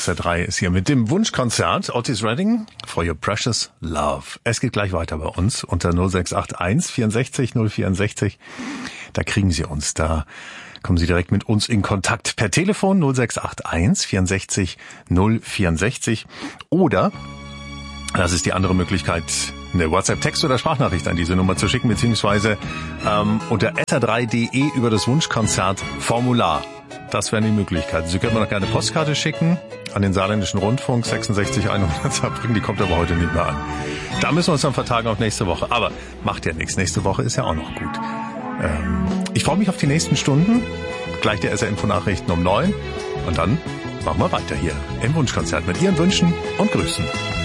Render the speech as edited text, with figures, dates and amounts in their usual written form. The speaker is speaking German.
SR3 ist hier mit dem Wunschkonzert Otis Redding For Your Precious Love. Es geht gleich weiter bei uns unter 0681 64 064. Da kriegen Sie uns, da kommen Sie direkt mit uns in Kontakt per Telefon 0681 64 064 oder, das ist die andere Möglichkeit, eine WhatsApp-Text- oder Sprachnachricht an diese Nummer zu schicken, beziehungsweise unter sr3.de über das Wunschkonzert-Formular. Das wären die Möglichkeiten. Sie können mir noch gerne eine Postkarte schicken an den Saarländischen Rundfunk 66100 Saarbrücken. Die kommt aber heute nicht mehr an. Da müssen wir uns dann vertagen auf nächste Woche. Aber macht ja nichts. Nächste Woche ist ja auch noch gut. Ich freue mich auf die nächsten Stunden. Gleich die SR-Info-Nachrichten um 9. Und dann machen wir weiter hier im Wunschkonzert mit Ihren Wünschen und Grüßen.